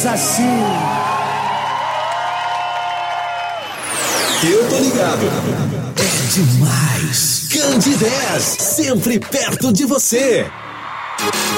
Diz assim. Eu tô ligado. É demais. Candidez, sempre perto de você.